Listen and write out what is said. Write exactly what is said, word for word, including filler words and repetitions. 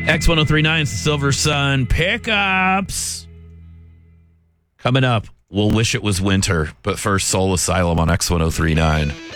X ten thirty-nine is the Silver Sun pickups. Coming up, we'll wish it was winter, but first, Soul Asylum on X ten thirty-nine.